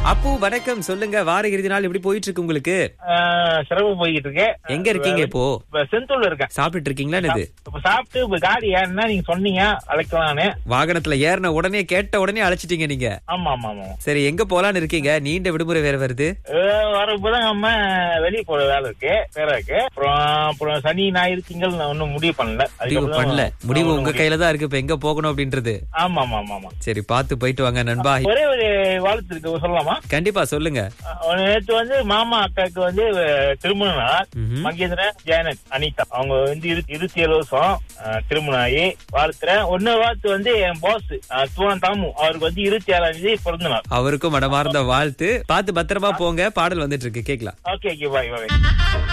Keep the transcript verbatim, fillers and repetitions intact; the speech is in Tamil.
அப்பு வணக்கம், சொல்லுங்க. வார இறுதி நாள் எப்படி போயிட்டு இருக்கு உங்களுக்கு? சிறப்பு போய்கிட்டு இருக்கேன். எங்க இருக்கீங்க இப்போ? செந்தூர்ல இருக்கேன். சாப்பிட்டு இருக்கீங்களா? இது இப்ப சாப்பிட்டு இப்ப காடி ஏன்னா நீங்க சொன்னீங்க அழைக்கலான்னு. வாகனத்துல ஏறின உடனே கேட்ட உடனே அழைச்சிட்டீங்க நீங்க. ஆமா ஆமா ஆமா. சரி, எங்க போலான்னு இருக்கீங்க? நீண்ட விடுமுறை வேற வருது. வர இப்பதான் நம்ம வெளியே போற வேலை இருக்கு, வேற இருக்கு. அப்புறம் அப்புறம் சனி ஞாயிறு திங்கள் ஒன்னும் முடிவு பண்ணல. முடிவு பண்ணல. முடிவு உங்க கையில தான் இருக்கு இப்ப எங்க போகணும் அப்படின்றது. ஆமா ஆமா ஆமா ஆமா. சரி, பார்த்து போயிட்டு வாங்க நண்பா. ஒரே ஒரு வாழ்த்து இருக்கு, சொல்லலாமா? கண்டிப்பா சொல்லுங்க. நேற்று வந்து மாமா அக்காவுக்கு வந்து திருமண நாள். மகேந்திரன், ஜெயனத், அனிதா அவங்க வந்து இருபத்தி ஏழு வருஷம் திருமணம் ஆகி வாழ்த்துறேன். ஒன்னு வாழ்த்து வந்து என் பாஸ் துவான் தாமு, அவருக்கு வந்து இருபத்தி ஏழாம் தேதி பிறந்த நாள். அவருக்கும் மனமார்ந்த வாழ்த்து. பார்த்து பத்திரமா போங்க. பாடல் வந்துட்டு இருக்கு, கேட்கலாம். ஓகே, பாய் பாய்.